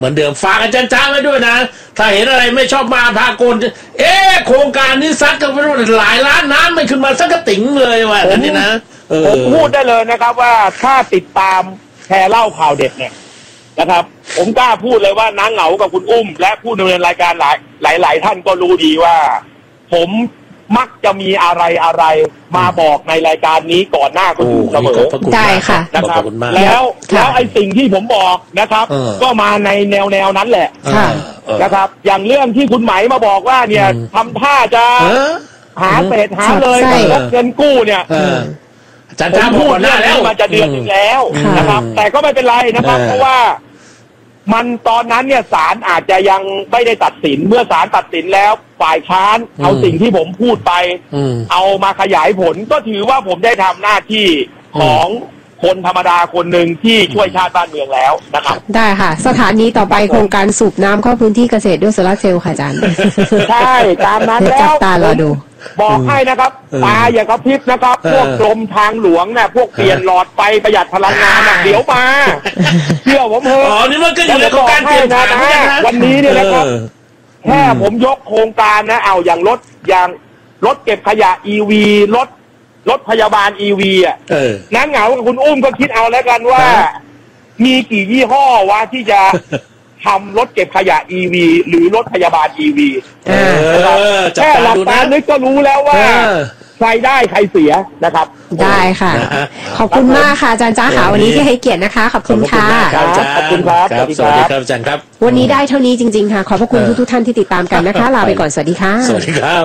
เหมือนเดิมฝากอาจารย์จ้าไว้ด้วยนะถ้าเห็นอะไรไม่ชอบมาพากลโครงการนี้ซัดกันไปหลายล้านน้ำไม่ขึ้นมาสักกระติ๋งเลยว่ะนี่นะผมพูดได้เลยนะครับว่าถ้าติดตามแชร์เล่าข่าวเด็ดเนี่ยนะครับผมกล้าพูดเลยว่าน้าเหงากับคุณอุ้มและผู้ดำเนินรายการหลายท่านก็รู้ดีว่าผมมักจะมีอะไรมาบอกในรายการนี้ก่อนหน้าคนอื่นเสมอได้ค่ะนะครับแล้วไอ้สิ่งที่ผมบอกนะครับก็มาในแนวนั้นแหละนะครับอย่างเรื่องที่คุณไหมมาบอกว่าเนี่ยทำท่าจะหาเศษหาเลยกับเงินกู้เนี่ยผมพูดเรื่องนี้มาจะเดือนนึงแล้วนะครับแต่ก็ไม่เป็นไรนะครับเพราะว่ามันตอนนั้นเนี่ยศาลอาจจะยังไม่ได้ตัดสินเมื่อศาลตัดสินแล้วฝ่ายค้านเอาสิ่งที่ผมพูดไปเอามาขยายผลก็ถือว่าผมได้ทำหน้าที่ของคนธรรมดาคนหนึ่งที่ช่วยชาติบ้านเมืองแล้วนะครับได้ค่ะสถานีต่อไปโครงการสูบน้ำเข้าพื้นที่เกษตรด้วยโซลาร์เซลล์ค่ะอาจารย์ใช่ตามนั้นแล้วจับตาเราดูบอกให้นะครับตาอย่ากระพริบนะครับพวกกรมทางหลวงเนี่ยพวกเปลี่ยนหลอดไฟประหยัดพลังงานเดี๋ยวมาเชื่อผมเถอะอ๋อนี่มันก็อยู่ในโครงการเปลี่ยนทางวันนี้เนี่ยนะครับแค่ผมยกโครงการนะเอาอย่างรถเก็บขยะ EV รถพยาบาล EV อ่ะน้าเหงากับคุณอุ้มก็คิดเอาแล้วกันว่ามีกี่ยี่ห้อวะที่จะทำรถเก็บขยะ EV หรือรถพยาบาล EV แค่หลักการนึกก็รู้แล้วว่าใครได้ใครเสียนะครับได้ค่ะขอบคุณมากค่ะอาจารย์จ้าค่ะวันนี้ที่ให้เกียรตินะคะขอบคุณค่ะขอบคุณครับสวัสดีครับอาจารย์ครับวันนี้ได้เท่านี้จริงๆค่ะขอบพระคุณทุกท่านที่ติดตามกันนะคะลาไปก่อนสวัสดีค่ะสวัสดีครับ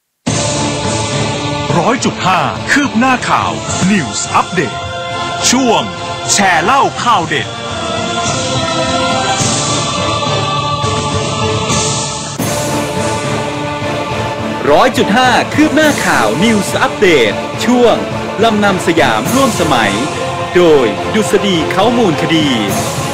100.5 คืบหน้าข่าว News Update ช่วงแชร์เล่าข่าวเด็ด100.5 คืบหน้าข่าว News Update ช่วงลำนำสยามร่วมสมัยโดยดุษฎีเขามูลคดี